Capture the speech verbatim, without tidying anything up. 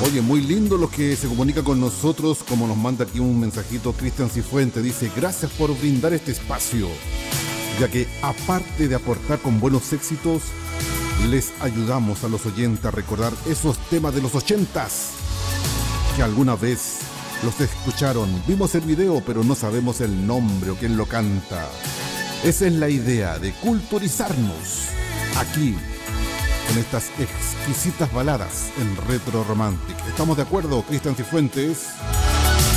Oye, muy lindo los que se comunican con nosotros, como nos manda aquí un mensajito Cristian Cifuentes. Dice, gracias por brindar este espacio, ya que aparte de aportar con buenos éxitos, les ayudamos a los oyentes a recordar esos temas de los ochentas que alguna vez los escucharon. Vimos el video, pero no sabemos el nombre o quién lo canta. Esa es la idea de culturizarnos aquí con estas exquisitas baladas en Retro Romantic. ¿Estamos de acuerdo, Cristian Cifuentes?